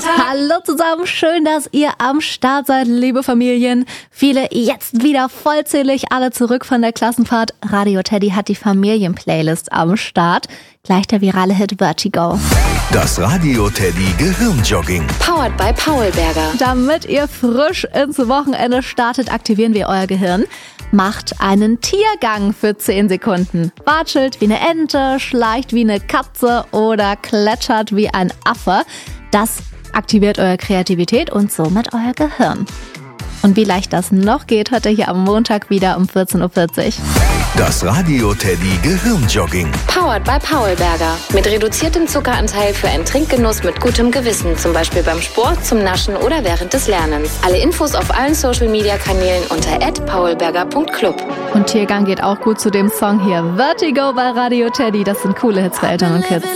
Montag. Hallo zusammen, schön, dass ihr am Start seid, liebe Familien. Viele jetzt wieder vollzählig, alle zurück von der Klassenfahrt. Radio Teddy hat die Familienplaylist am Start. Gleich der virale Hit Vertigo. Das Radio Teddy Gehirnjogging. Powered by Paulberger. Damit ihr frisch ins Wochenende startet, aktivieren wir euer Gehirn. Macht einen Tiergang für 10 Sekunden. Watschelt wie eine Ente, schleicht wie eine Katze oder kletschert wie ein Affe. Das aktiviert eure Kreativität und somit euer Gehirn. Und wie leicht das noch geht, hört ihr hier am Montag wieder um 14.40 Uhr. Das Radio Teddy Gehirnjogging. Powered by Paulberger. Mit reduziertem Zuckeranteil für einen Trinkgenuss mit gutem Gewissen. Zum Beispiel beim Sport, zum Naschen oder während des Lernens. Alle Infos auf allen Social-Media-Kanälen unter @paulberger.club. Und Tiergang geht auch gut zu dem Song hier. Vertigo bei Radio Teddy. Das sind coole Hits für Eltern und Kids.